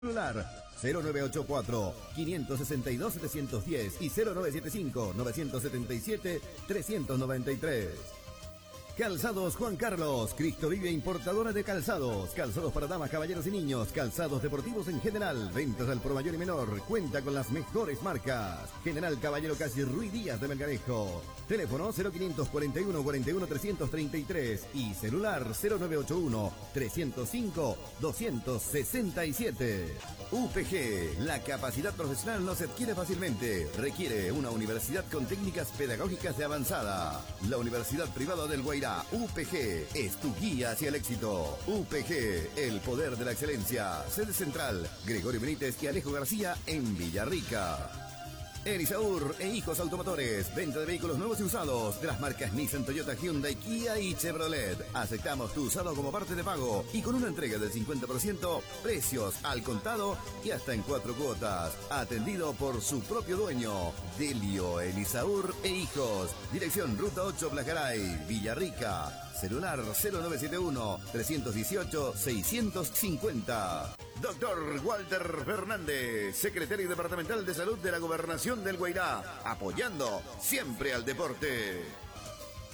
Celular 0984-562-710 y 0975-977-393. Calzados Juan Carlos, Cristo Vive importadora de calzados, calzados para damas, caballeros y niños, calzados deportivos en general, ventas al por mayor y menor, cuenta con las mejores marcas. General Caballero Casi Ruiz Díaz de Melgarejo. Teléfono 0541 41 333 y celular 0981 305 267. UPG, la capacidad profesional no se adquiere fácilmente, requiere una universidad con técnicas pedagógicas de avanzada. La Universidad Privada del Guairá, UPG, es tu guía hacia el éxito. UPG, el poder de la excelencia. Sede central, Gregorio Benítez y Alejo García en Villarrica. Elisaur e Hijos Automotores, venta de vehículos nuevos y usados de las marcas Nissan, Toyota, Hyundai, Kia y Chevrolet. Aceptamos tu usado como parte de pago y con una entrega del 50%, precios al contado y hasta en 4 cuotas. Atendido por su propio dueño, Delio Elisaur e Hijos. Dirección Ruta 8 Placaray, Villarrica. Celular 0971-318-650. Doctor Walter Fernández, secretario departamental de Salud de la Gobernación del Guairá, apoyando siempre al deporte.